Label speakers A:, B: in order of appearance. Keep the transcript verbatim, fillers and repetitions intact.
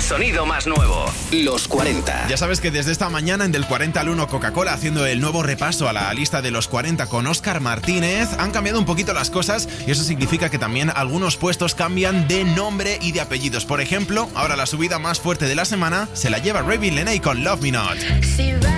A: sonido más nuevo. Los cuarenta.
B: Ya sabes que desde esta mañana en Del cuarenta al uno Coca-Cola, haciendo el nuevo repaso a la lista de los cuarenta con Óscar Martínez, han cambiado un poquito las cosas y eso significa que también algunos puestos cambian de nombre y de apellidos. Por ejemplo, ahora la subida más fuerte de la semana se la lleva Ravin Lenae con Love Me Not.